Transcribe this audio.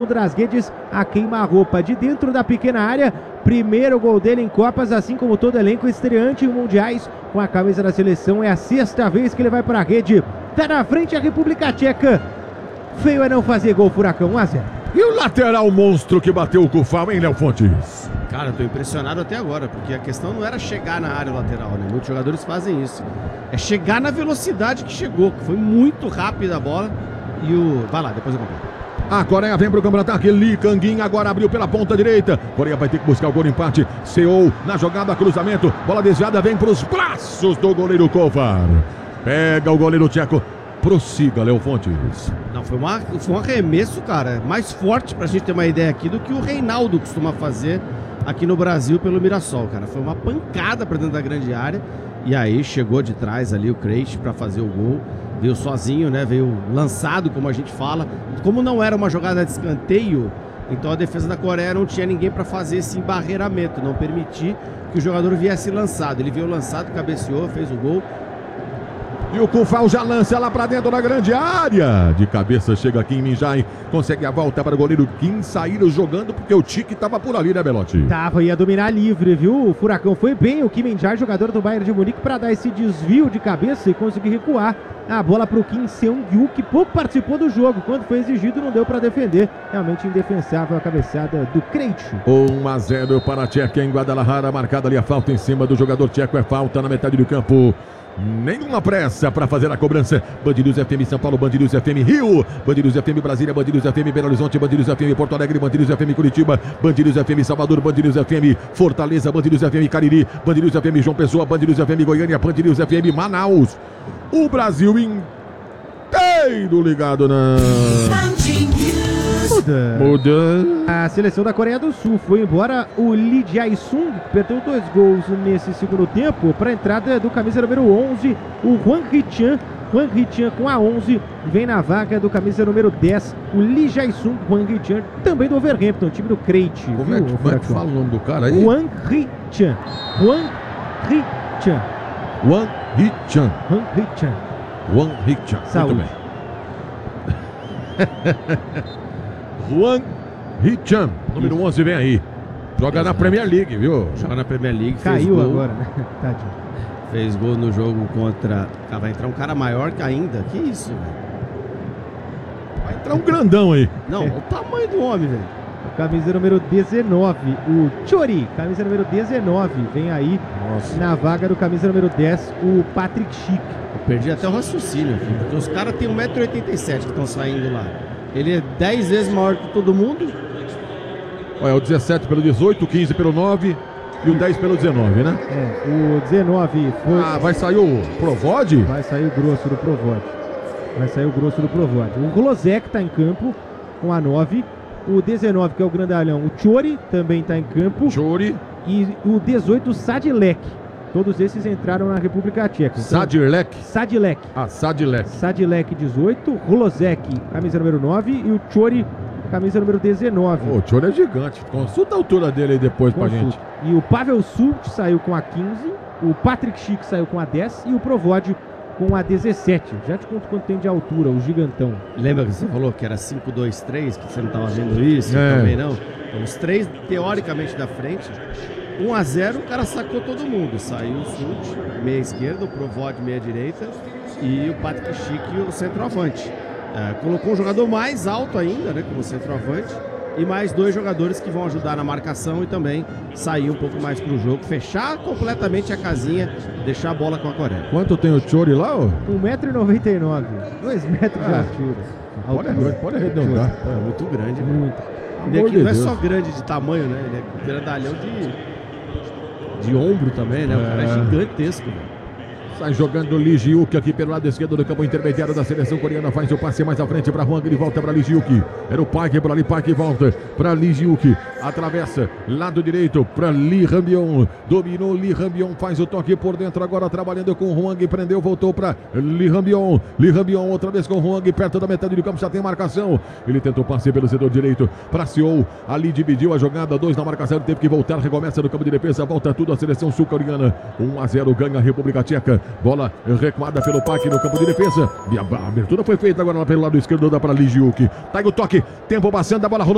fundo das redes a queima-roupa de dentro da pequena área. Primeiro gol dele em Copas, assim como todo elenco estreante em mundiais com a camisa da seleção. É a 6ª vez que ele vai para a rede. Tá na frente a República Tcheca. Feio é não fazer gol, Furacão, 1-0. E o lateral monstro que bateu o Cufal, hein, Léo Fontes? Cara, eu tô impressionado até agora, porque a questão não era chegar na área lateral, né? Muitos jogadores fazem isso. É chegar na velocidade que chegou, que foi muito rápida a bola. E o... Vai lá, depois eu compro. A Coreia vem pro campo de ataque. Lee Kang-in agora abriu pela ponta direita. Coreia vai ter que buscar o gol de empate. Seou na jogada, cruzamento. Bola desviada, vem pros braços do goleiro Kovar. Pega o goleiro tcheco. Prossiga, Léo Fontes. Não, foi um arremesso, cara, mais forte pra gente ter uma ideia aqui do que o Reinaldo costuma fazer aqui no Brasil pelo Mirassol, cara. Foi uma pancada pra dentro da grande área. E aí chegou de trás ali o Krejci pra fazer o gol. Veio sozinho, né? Veio lançado, como a gente fala. Como não era uma jogada de escanteio, então a defesa da Coreia não tinha ninguém para fazer esse embarreiramento, não permitir que o jogador viesse lançado. Ele veio lançado, cabeceou, fez o gol. E o Cufal já lança lá pra dentro da grande área. De cabeça chega aqui em Minjai. Consegue a volta para o goleiro Kim sair jogando, porque o Tique tava por ali, né, Belotti? Tava, ia dominar livre, viu? O Furacão foi bem. O Kim Min-jae, jogador do Bayern de Munique, para dar esse desvio de cabeça e conseguir recuar. A bola pro Kim Seung-yu, que pouco participou do jogo. Quando foi exigido, não deu para defender. Realmente indefensável a cabeçada do Krejci. 1-0 para a Tcheca em Guadalajara. Marcada ali a falta em cima do jogador tcheco. É falta na metade do campo. Nenhuma pressa para fazer a cobrança. Band News FM São Paulo, Band News FM Rio, Band News FM Brasília, Band News FM Belo Horizonte, Band News FM Porto Alegre, Band News FM Curitiba, Band News FM Salvador, Band News FM Fortaleza, Band News FM Cariri, Band News FM João Pessoa, Band News FM Goiânia, Band News FM Manaus. O Brasil inteiro ligado na... Muda. A seleção da Coreia do Sul foi embora o Lee Jae-sung, que perdeu 2 gols nesse segundo tempo, para a entrada do camisa número 11, o Hwang Hee-chan. Hwang Hee-chan com a 11 vem na vaga do camisa número 10, o Lee Jae-sung. Hwang Hee-chan também do Overhampton, time do Krejci. Como é que fala o nome do cara aí? Hwang Hee-chan. Hwang Hee-chan. Hwang Hee-chan. Hwang Hee-chan. Hwang Hee-chan. Saúde. Muito bem. Hwang Hee-chan, número 11, vem aí. Joga na Premier League, viu? Joga na Premier League. Caiu gol agora, né? Tadinho. Fez gol no jogo contra... vai entrar um cara maior que ainda. Que isso, velho? Vai entrar um grandão aí. Não, olha o tamanho do homem, velho. Camisa número 19, o Chori. Camisa número 19, vem aí. Nossa. Na vaga do camisa número 10, o Patrick Schick. Eu perdi até o raciocínio aqui, porque os caras têm 1,87 m que estão saindo lá. Ele é 10 vezes maior que todo mundo. Olha, o 17 pelo 18, o 15 pelo 9 e o 10 pelo 19, né? É, o 19 foi... Ah, vai sair o Provode? Vai sair o grosso do Provode. Vai sair o grosso do Provode. O Glozek tá em campo com a 9. O 19, que é o grandalhão, o Chori, também tá em campo. Chori. E o 18, o Sadilek. Todos esses entraram na República Tcheca. Então, Sadilek? Sadilek. Ah, Sadilek. Sadilek 18, Glozek, camisa número 9 e o Chori, camisa número 19. O Chori é gigante. Consulta a altura dele aí depois pra gente. E o Pavel Sult saiu com a 15, o Patrick Schick saiu com a 10 e o Provode com a 17. Já te conto quanto tem de altura, o gigantão. Lembra que você falou que era 5-2-3, que você não estava vendo isso? Também não. Então, os três, teoricamente, da frente. 1-0, o cara sacou todo mundo. Saiu o Sult, meia esquerda, o Provode, meia direita, e o Patrick Schick, o centroavante. Colocou um jogador mais alto ainda, né, como centroavante, e mais 2 jogadores que vão ajudar na marcação e também sair um pouco mais pro jogo, fechar completamente a casinha, deixar a bola com a Coreia. Quanto tem o Chori lá, ó? 1,99 m, 2 metros de altura. Pode arredondar. É muito grande, né? Muito. Ele aqui não é só grande de tamanho, né? Ele é grandalhão de ombro também, né? O cara é gigantesco, velho. Sai jogando Lee Ji-wook aqui pelo lado esquerdo do campo intermediário da seleção coreana. Faz o passe mais à frente para Hwang. Ele volta para Lee Ji-wook. Era o Park por ali. Park volta para Lee Ji-wook. Atravessa lado direito para Lee Han-byong. Dominou Lee Han-byong. Faz o toque por dentro. Agora trabalhando com Hwang. Prendeu. Voltou para Lee Han-byong. Lee Han-byong outra vez com Hwang. Perto da metade do campo. Já tem marcação. Ele tentou passe pelo setor direito para Seou. Ali dividiu a jogada. 2 na marcação. Teve que voltar. Recomeça no campo de defesa. Volta tudo a seleção sul-coreana. 1-0 ganha a República Tcheca. Bola recuada pelo Park no campo de defesa. E a abertura foi feita agora pelo lado esquerdo, dá para Lee Ji-wook. Tá aí o toque, tempo passando, a bola rolando.